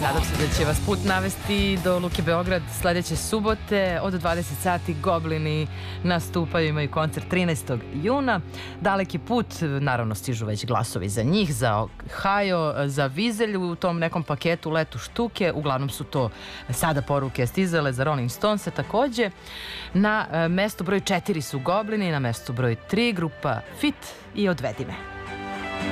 Nadam se da će vas put navesti do Luke Beograd sledeće subote. Od 20 sati Goblini nastupaju, imaju koncert 13. juna. Daleki put, naravno stižu već glasovi za njih, za Ohio, za Vizelj u tom nekom paketu Letu štuke. Uglavnom su to sada poruke stizale za Rolling Stonese takođe. Na mestu broj 4 su Goblini, na mestu broj 3 grupa Fit i Odvedi me.